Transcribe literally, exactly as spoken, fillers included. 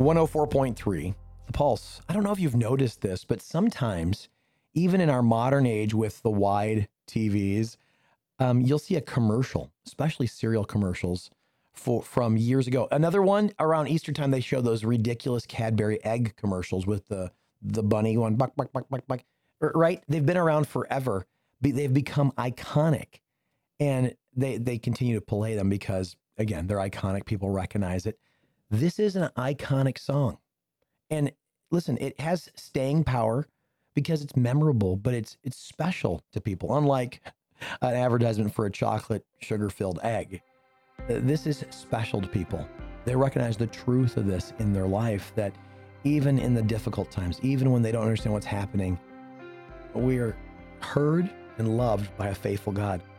one oh four point three, The Pulse. I don't know if you've noticed this, but sometimes, even in our modern age with the wide T Vs, um, you'll see a commercial, especially cereal commercials for, from years ago. Another one around Easter time, they show those ridiculous Cadbury egg commercials with the, the bunny going buck, buck, buck, buck, buck, right? They've been around forever. Be- They've become iconic, and they, they continue to play them because, again, they're iconic. People recognize it. This is an iconic song. And listen, it has staying power because it's memorable, but it's it's special to people. Unlike an advertisement for a chocolate sugar-filled egg, Uh, this is special to people. They recognize the truth of this in their life, that even in the difficult times, even when they don't understand what's happening, we are heard and loved by a faithful God.